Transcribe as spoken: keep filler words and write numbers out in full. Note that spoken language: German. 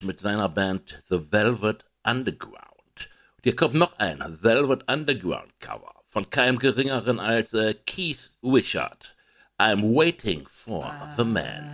mit seiner Band The Velvet Underground. Und hier kommt noch ein Velvet Underground Cover von keinem geringeren als äh, Keith Richards. I'm waiting for the man.